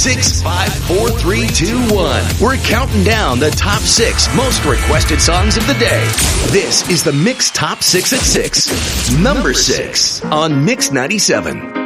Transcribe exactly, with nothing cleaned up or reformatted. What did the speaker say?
six, five, four, three, two, one. We're counting down the top six most requested songs of the day. This is the Mix Top six at six. Number six on Mix ninety-seven.